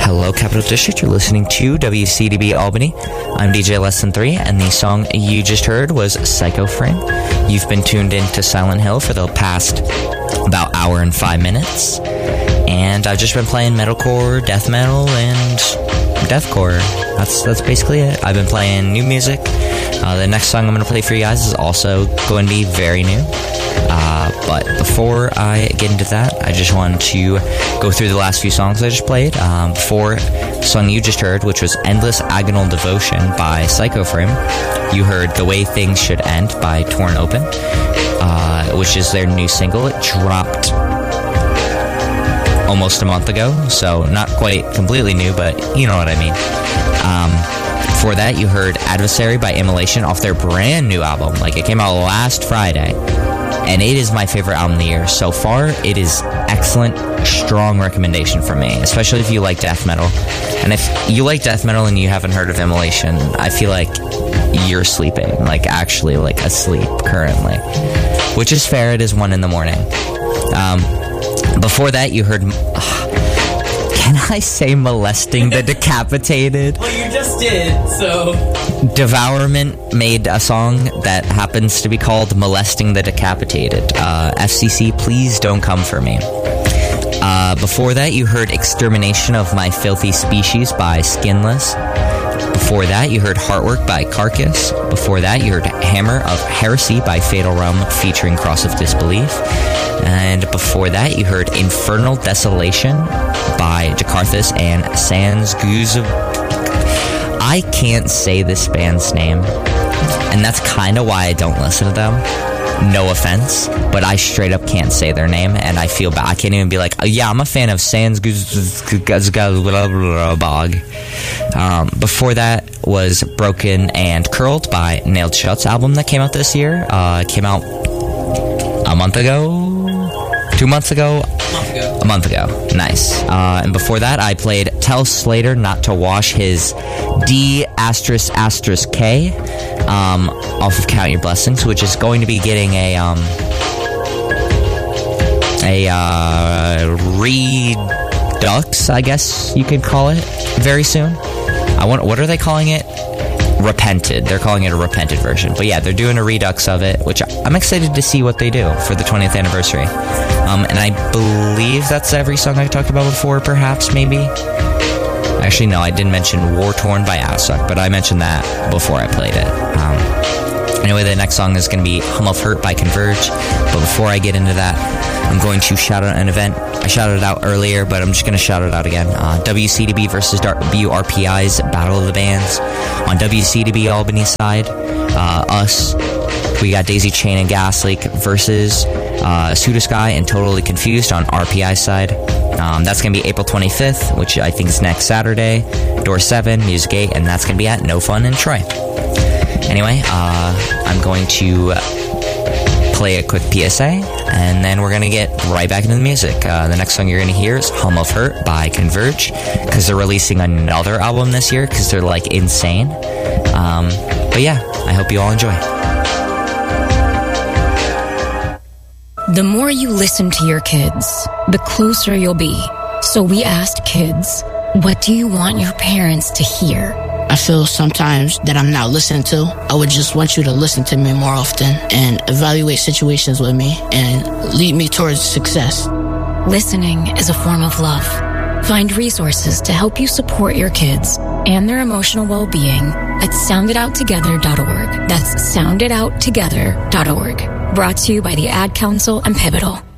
Hello, Capital District. You're listening to WCDB Albany. I'm DJ Less Than 3, and the song you just heard was Psycho Frame. You've been tuned in to Silent Hill for the past about hour and 5 minutes, and I've just been playing metalcore, death metal, and deathcore. That's basically it. I've been playing new music. The next song I'm going to play for you guys is also going to be very new. But before I get into that, I just wanted to go through the last few songs I just played. Before the song you just heard, which was Endless Agonal Devotion by Psycho Frame, you heard The Way Things Should End by Torn Open, which is their new single. It dropped almost a month ago, so not quite completely new, but you know what I mean. Before that, you heard Adversary by Immolation off their brand new album. Like, it came out last Friday, and it is my favorite album of the year. So far, it is excellent, strong recommendation for me, especially if you like death metal. And if you like death metal and you haven't heard of Immolation, I feel like you're sleeping, like actually like asleep currently, which is fair. It is 1 a.m. Before that, you heard... Can I say Molesting the Decapitated? Well, you just did, so... Devourment made a song that happens to be called Molesting the Decapitated. FCC, please don't come for me. Before that, you heard Extermination of My Filthy Species by Skinless. Before that, you heard Heartwork by Carcass. Before that, you heard Hammer of Heresy by Fatal Realm featuring Cross of Disbelief. And before that, you heard Infernal Desolation by Jakarthus and Sans Guz. I can't say this band's name, and that's kind of why I don't listen to them. No offense, but I straight up can't say their name, and I feel bad. I can't even be like, yeah, I'm a fan of Sans Guz. Before that was Broken and Curled by Nailed Shut's album that came out this year. It came out a month ago. 2 months ago? A month ago. Nice. And before that, I played Tell Slater Not to Wash His D*****K off of Count Your Blessings, which is going to be getting a redux, I guess you could call it, very soon. What are they calling it? Repented. They're calling it a repented version. But yeah, they're doing a redux of it, which I'm excited to see what they do for the 20th anniversary. And I believe that's every song I talked about before, perhaps, maybe. Actually, no, I didn't mention War Torn by Asuk, but I mentioned that before I played it. Anyway, the next song is going to be Hum of Hurt by Converge. But before I get into that, I'm going to shout out an event. I shouted it out earlier, but I'm just going to shout it out again. WCDB versus WRPI's Battle of the Bands. On WCDB Albany side, us, we got Daisy Chain and Gas Leak versus Pseudosky and Totally Confused on RPI side. That's going to be April 25th, which I think is next Saturday. Door 7, Music 8, and that's going to be at No Fun in Troy. Anyway, I'm going to play a quick PSA, and then we're going to get right back into the music. The next song you're going to hear is Hum of Hurt by Converge, because they're releasing another album this year, because they're, like, insane. But yeah, I hope you all enjoy. The more you listen to your kids, the closer you'll be. So we asked kids, what do you want your parents to hear? I feel sometimes that I'm not listened to. I would just want you to listen to me more often and evaluate situations with me and lead me towards success. Listening is a form of love. Find resources to help you support your kids and their emotional well-being at soundedouttogether.org. That's soundedouttogether.org. Brought to you by the Ad Council and Pivotal.